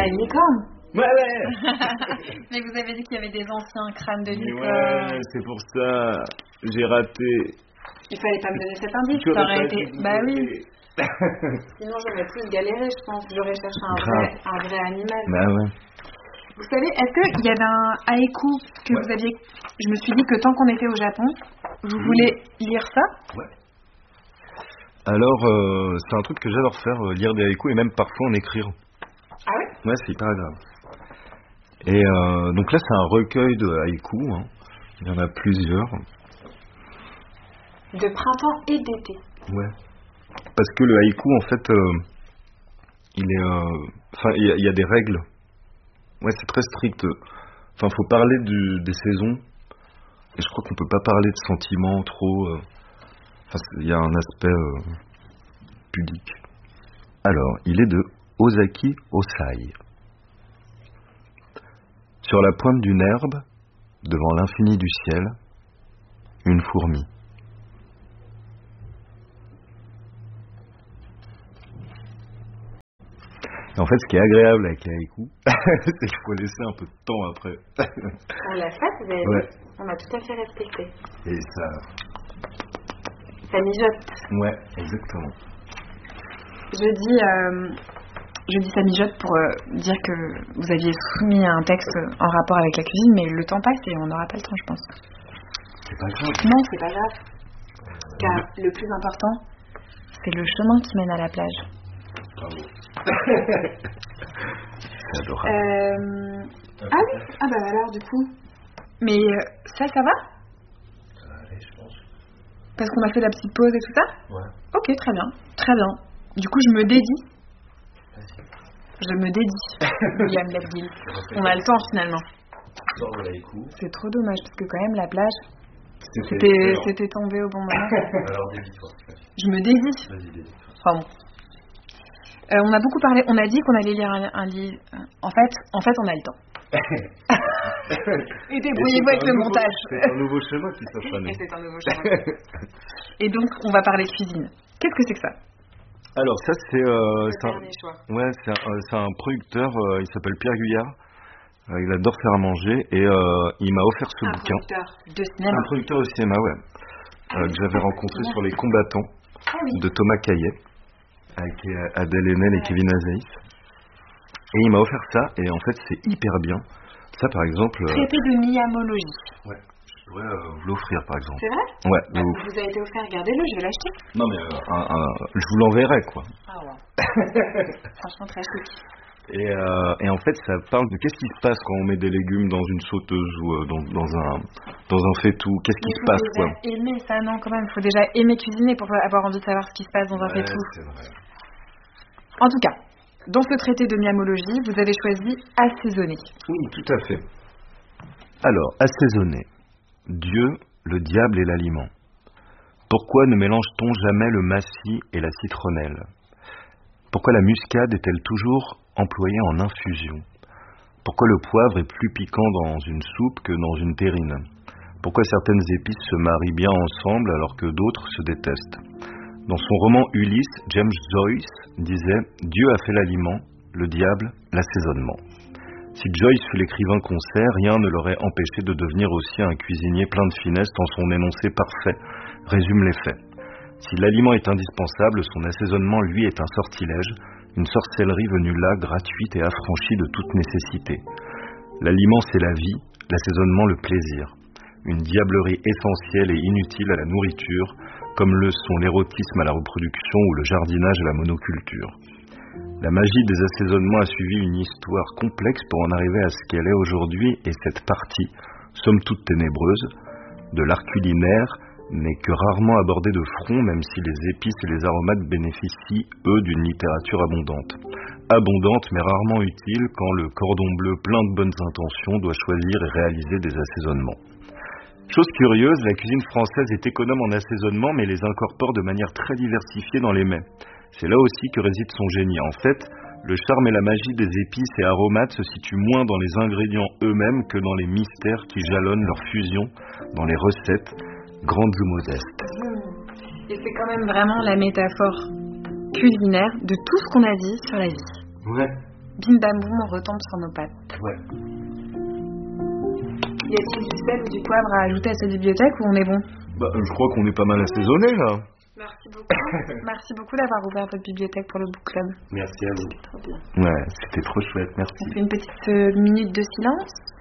une licorne. Ouais. Mais vous avez dit qu'il y avait des anciens crânes de licorne. Ouais, c'est pour ça. J'ai raté. Il fallait pas me donner cet indice, ça aurait été... Bah oui. Sinon j'aurais plus galéré, je pense. J'aurais cherché un vrai animal. Bah ouais. Vous savez, est-ce qu'il y avait un haïku que vous aviez... Je me suis dit que tant qu'on était au Japon, vous voulez lire ça? Ouais. Alors, c'est un truc que j'adore faire, lire des haïkus et même parfois en écrire. Ah ouais? Ouais, c'est hyper agréable. Et donc là, c'est un recueil de haïkus. Hein. Il y en a plusieurs. De printemps et d'été. Ouais. Parce que le haïku, en fait, il est... Enfin, il y a des règles. Ouais, c'est très strict. Enfin, faut parler des saisons. Et je crois qu'on peut pas parler de sentiments trop... Enfin, il y a un aspect pudique. Alors, il est de Ozaki Osai. Sur la pointe d'une herbe, devant l'infini du ciel, une fourmi. Et en fait, ce qui est agréable avec les haïkus, c'est qu'il faut laisser un peu de temps après. On l'a fait, vous avez dit. On a tout à fait respecté. Et ça... Ça mijote. Ouais, exactement. Je dis ça mijote pour dire que vous aviez soumis un texte en rapport avec la cuisine, mais le temps passe et on n'aura pas le temps, je pense. C'est pas grave. Non, c'est pas grave. Car le plus important, c'est le chemin qui mène à la plage. Bravo. C'est adorable. Ah oui. Ah bah alors du coup. Mais ça va? Ça va aller, je pense. Parce qu'on a fait la petite pause et tout ça? Ouais. Ok, très bien. Très bien. Du coup, je me dédie. Vas-y. Je me dédie, William Ledgill. On a le temps finalement. Sors de l'haïku. C'est trop dommage parce que quand même la plage, c'était tombé au bon moment. Alors dédie-toi. Je me dédie. Vas-y, dédie-toi. Enfin bon. On a beaucoup parlé, on a dit qu'on allait lire un livre. En fait, on a le temps. Et débrouillez-vous avec le montage. C'est un nouveau chemin qui s'offre à nous. Et c'est un nouveau chemin. Et donc, on va parler cuisine. Qu'est-ce que c'est que ça? Alors ça, c'est dernier choix. Ouais, c'est un producteur, il s'appelle Pierre Guyard. Il adore faire à manger et il m'a offert ce bouquin. Un producteur de cinéma. Un producteur de cinéma, ouais. Que j'avais rencontré sur Les Combattants de Thomas Caillet, avec Adèle Haenel et Kevin Azaïs. Et il m'a offert ça, et en fait c'est hyper bien. Ça par exemple... Traité de miamologie. Ouais, je pourrais vous l'offrir par exemple. C'est vrai? Ouais. Vous avez été offert, regardez-le, je vais l'acheter. Non mais je vous l'enverrai quoi. Ah ouais. Franchement très chic. Et en fait ça parle de qu'est-ce qui se passe quand on met des légumes dans une sauteuse ou dans un faitout. Qu'est-ce qui se passe quoi? Il faut aimer ça, non quand même. Il faut déjà aimer cuisiner pour avoir envie de savoir ce qui se passe dans un faitout. C'est vrai. En tout cas, dans ce traité de miamologie, vous avez choisi assaisonner. Oui, tout à fait. Alors, assaisonner. Dieu, le diable et l'aliment. Pourquoi ne mélange-t-on jamais le massis et la citronnelle? Pourquoi la muscade est-elle toujours employée en infusion? Pourquoi le poivre est plus piquant dans une soupe que dans une terrine? Pourquoi certaines épices se marient bien ensemble alors que d'autres se détestent? Dans son roman Ulysse, James Joyce disait « Dieu a fait l'aliment, le diable l'assaisonnement ». Si Joyce fut l'écrivain qu'on sait, rien ne l'aurait empêché de devenir aussi un cuisinier plein de finesse tant son énoncé parfait résume les faits. Si l'aliment est indispensable, son assaisonnement, lui, est un sortilège, une sorcellerie venue là, gratuite et affranchie de toute nécessité. L'aliment, c'est la vie, l'assaisonnement, le plaisir. Une diablerie essentielle et inutile à la nourriture, comme le sont l'érotisme à la reproduction ou le jardinage à la monoculture. La magie des assaisonnements a suivi une histoire complexe pour en arriver à ce qu'elle est aujourd'hui, et cette partie, somme toute ténébreuse, de l'art culinaire n'est que rarement abordée de front, même si les épices et les aromates bénéficient, eux, d'une littérature abondante. Abondante, mais rarement utile quand le cordon bleu plein de bonnes intentions doit choisir et réaliser des assaisonnements. Chose curieuse, la cuisine française est économe en assaisonnement, mais les incorpore de manière très diversifiée dans les mets. C'est là aussi que réside son génie. En fait, le charme et la magie des épices et aromates se situent moins dans les ingrédients eux-mêmes que dans les mystères qui jalonnent leur fusion dans les recettes, grandes ou modestes. Et c'est quand même vraiment la métaphore culinaire de tout ce qu'on a dit sur la vie. Ouais. bim bam boum, on retombe sur nos pattes. Ouais. Y a-t-il du sel ou du poivre à ajouter à cette bibliothèque ou on est bon? Bah, je crois qu'on est pas mal assaisonné là. Merci beaucoup. Merci beaucoup d'avoir ouvert votre bibliothèque pour le book club. Merci à vous. C'était trop bien. Ouais, c'était trop chouette, merci. On fait une petite minute de silence.